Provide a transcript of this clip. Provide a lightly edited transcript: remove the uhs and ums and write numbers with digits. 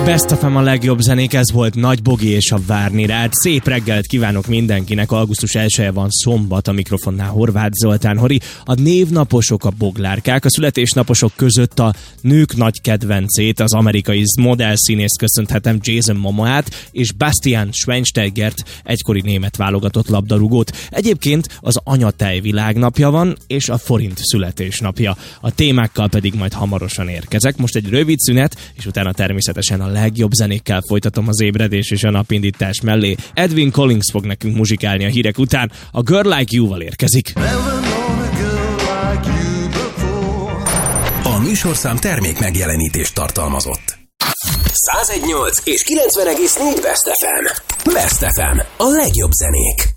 Best of a legjobb zenék, ez volt Nagy Bogi és a Várni rád. Szép reggelt kívánok mindenkinek, augusztus 1-e van, szombat, a mikrofonnál Horváth Zoltán Hori. A névnaposok, a boglárkák, a születésnaposok között a nők nagy kedvencét, az amerikai modellszínészt köszönhetem, Jason Momoát, és Bastian Schweinsteigert, egykori német válogatott labdarúgót. Egyébként az anyatej világnapja van, és a forint születésnapja. A témákkal pedig majd hamarosan érkezek. Most egy rövid szünet, és utána természetesen a legjobb zenékkel folytatom az ébredés és a napindítás mellé. Edwin Collins fog nekünk muzsikálni a hírek után. A Girl Like You-val érkezik. A műsorszám termék megjelenítést tartalmazott. 101.8 és 90.4 West FM. West FM. A legjobb zenék.